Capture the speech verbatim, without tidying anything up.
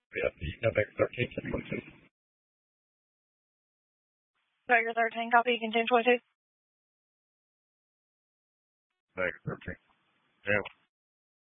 Yeah, the November thirteenth and twenty-two. Tiger thirteen, copy, contain twenty-two. November thirteenth. Yeah.